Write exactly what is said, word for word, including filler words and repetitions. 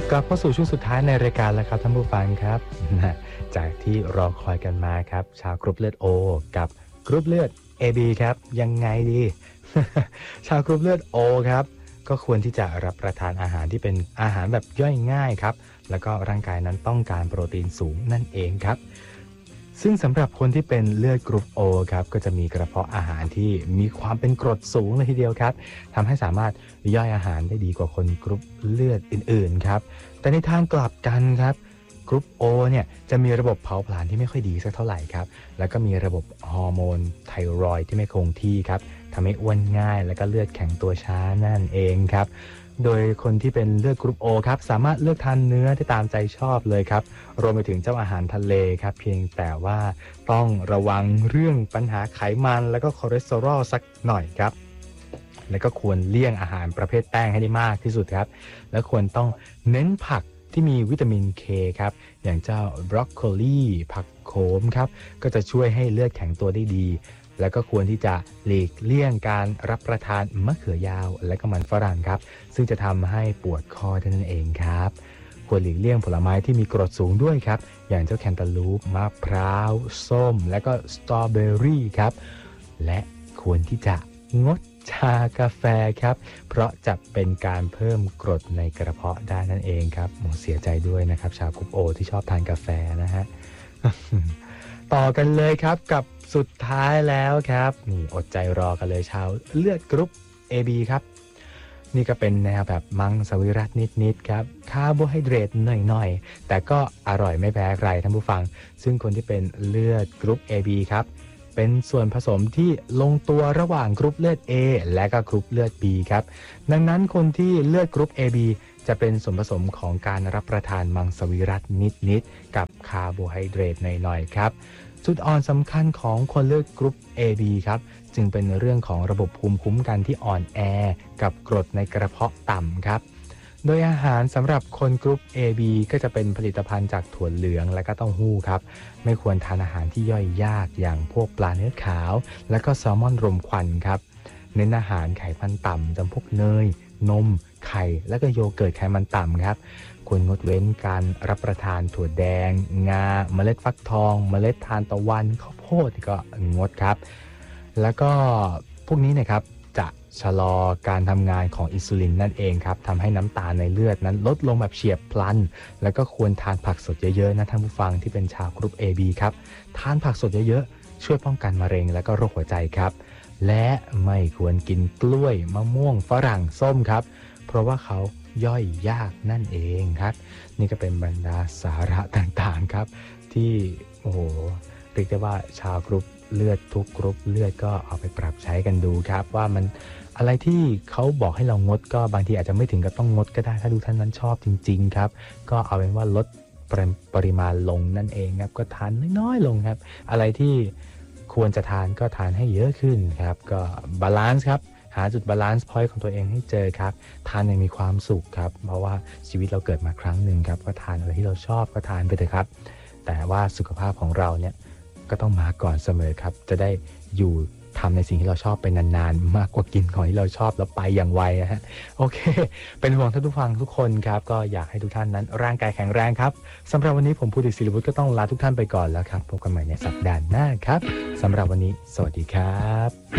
กลับเข้าสู่ช่วงสุดท้ายในรายการแล้วครับท่านผู้ฟังครับ จากที่รอคอยกันมาครับชาวกรุ๊ปเลือด O กับกรุ๊ปเลือด เอ บี ครับยังไงดี ชาวกรุ๊ปเลือด O ครับก็ควรที่จะรับประทานอาหารที่เป็นอาหารแบบย่อยง่ายครับแล้วก็ร่างกายนั้นต้องการโปรตีนสูงนั่นเองครับซึ่งสำหรับคนที่เป็นเลือดกรุ๊ป O ครับก็จะมีกระเพาะอาหารที่มีความเป็นกรดสูงเลยทีเดียวครับทำให้สามารถย่อยอาหารได้ดีกว่าคนกรุ๊ปเลือดอื่นๆครับแต่ในทางกลับกันครับกรุ๊ป O เนี่ยจะมีระบบเผาผลาญที่ไม่ค่อยดีสักเท่าไหร่ครับแล้วก็มีระบบฮอร์โมนไทรอยด์ที่ไม่คงที่ครับทำให้อ้วนง่ายแล้วก็เลือดแข็งตัวช้านั่นเองครับโดยคนที่เป็นเลือดกรุ๊ป O ครับสามารถเลือกทานเนื้อที่ตามใจชอบเลยครับรวมไปถึงเจ้าอาหารทะเลครับเพียงแต่ว่าต้องระวังเรื่องปัญหาไขมันแล้วก็คอเลสเตอรอลสักหน่อยครับแล้วก็ควรเลี่ยงอาหารประเภทแป้งให้ได้มากที่สุดครับและควรต้องเน้นผักที่มีวิตามิน K ครับอย่างเจ้าบรอกโคลีผักโขมครับก็จะช่วยให้เลือดแข็งตัวได้ดีแล้วก็ควรที่จะหลีกเลี่ยงการรับประทานมะเขือยาวและก็มันฝรั่งครับซึ่งจะทำให้ปวดคอนั่นเองครับควรหลีกเลี่ยงผลไม้ที่มีกรดสูงด้วยครับอย่างเจ้าแคนตาลูปมะพร้าวส้มและก็สตรอเบอรี่ครับและควรที่จะงดชากาแฟครับเพราะจะเป็นการเพิ่มกรดในกระเพาะได้นั่นเองครับโอ้เสียใจด้วยนะครับชาวกรุ๊ปโอที่ชอบทานกาแฟนะฮะ ต่อกันเลยครับกับสุดท้ายแล้วครับนี่อดใจรอกันเลยชาวเลือดกรุ๊ป เอ บี ครับนี่ก็เป็นแนวแบบมังสวิรัตินิดๆครับคาร์โบไฮเดรตหน่อยๆแต่ก็อร่อยไม่แพ้ใครท่านผู้ฟังซึ่งคนที่เป็นเลือดกรุ๊ป เอ บี ครับเป็นส่วนผสมที่ลงตัวระหว่างกรุ๊ปเลือด A และก็กรุ๊ปเลือด B ครับดังนั้นคนที่เลือดกรุ๊ป เอ บี จะเป็นส่วนผสมของการรับประทานมังสวิรัตินิดๆกับคาร์โบไฮเดรตหน่อยๆครับจุดอ่อนสำคัญของคนเลือดกรุ๊ป เอ บี ครับจึงเป็นเรื่องของระบบภูมิคุ้มกันที่อ่อนแอกับกรดในกระเพาะต่ำครับโดยอาหารสำหรับคนกรุ๊ป เอ บี ก็จะเป็นผลิตภัณฑ์จากถั่วเหลืองและก็เต้าหู้ครับไม่ควรทานอาหารที่ย่อยยากอย่างพวกปลาเนื้อขาวและก็แซลมอนรมควันครับเน้นอาหารไขมันต่ำจำพวกเนยนมไข่และก็โยเกิร์ตไขมันต่ำครับควรงดเว้นการรับประทานถั่วแดงงาเมล็ดฟักทองเมล็ดทานตะวันข้าวโพดก็งดครับแล้วก็พวกนี้นะครับจะชะลอการทำงานของอินซูลินนั่นเองครับทำให้น้ำตาลในเลือดนั้นลดลงแบบเฉียบพลันแล้วก็ควรทานผักสดเยอะๆนะท่านผู้ฟังที่เป็นชาวกรุ๊ป เอ บี ครับทานผักสดเยอะๆช่วยป้องกันมะเร็งและก็โรคหัวใจครับและไม่ควรกินกล้วยมะม่วงฝรั่งส้มครับเพราะว่าเขาย่อยยากนั่นเองครับนี่ก็เป็นบรรดาสาระต่างๆครับที่โอ้โหเรียกได้ว่าชาวกรุ๊ปเลือดทุกกรุ๊ปเลือดก็เอาไปปรับใช้กันดูครับว่ามันอะไรที่เขาบอกให้เรางดก็บางทีอาจจะไม่ถึงกับต้องงดก็ได้ถ้าดูท่านนั้นชอบจริงๆครับก็เอาเป็นว่าลดปริมาณลงนั่นเองครับก็ทานน้อยๆลงครับอะไรที่ควรจะทานก็ทานให้เยอะขึ้นครับก็บาลานซ์ครับหาจุดบาลานซ์พอยต์ของตัวเองให้เจอครับทานอย่างมีความสุขครับเพราะว่าชีวิตเราเกิดมาครั้งหนึ่งครับก็ทานอะไรที่เราชอบก็ทานไปเถอะครับแต่ว่าสุขภาพของเราเนี่ยก็ต้องมาก่อนเสมอครับจะได้อยู่ทำในสิ่งที่เราชอบไปนานๆมากกว่ากินของที่เราชอบแล้วไปอย่างไวนะฮะโอเคเป็นห่วงท่านผู้ฟังทุกคนครับก็อยากให้ทุกท่านนั้นร่างกายแข็งแรงครับสำหรับวันนี้ผมผู้ดิศิริวุฒิก็ต้องลาทุกท่านไปก่อนแล้วครับพบกันใหม่ในสัปดาห์หน้าครับสำหรับวันนี้สวัสดีครับ